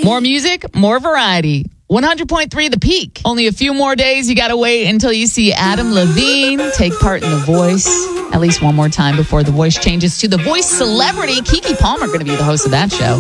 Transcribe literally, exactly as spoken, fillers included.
More music, more variety. one hundred point three The Peak. Only a few more days. You got to wait until you see Adam Levine take part in The Voice. At least one more time before The Voice changes to The Voice Celebrity. Keke Palmer going to be the host of that show.